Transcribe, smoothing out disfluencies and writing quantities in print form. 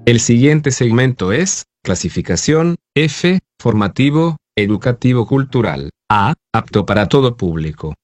El siguiente segmento es, clasificación, F, formativo, educativo cultural, A, apto para todo público.